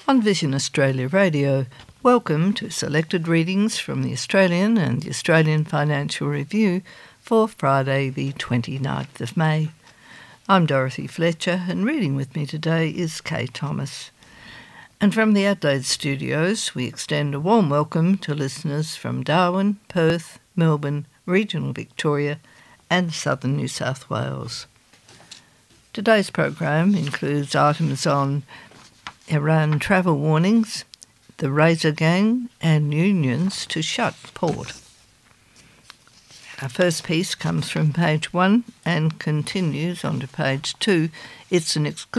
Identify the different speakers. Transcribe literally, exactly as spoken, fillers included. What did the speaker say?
Speaker 1: On Vision Australia Radio, welcome to selected readings from the Australian and the Australian Financial Review for Friday the twenty-ninth of May. I'm Dorothy Fletcher, and reading with me today is Kay Thomas. And from the Adelaide studios, we extend a warm welcome to listeners from Darwin, Perth, Melbourne, regional Victoria and southern New South Wales. Today's program includes items on Iran travel warnings, the Razor Gang and unions to shut port. Our first piece comes from page one and continues on to page two. It's an exclusive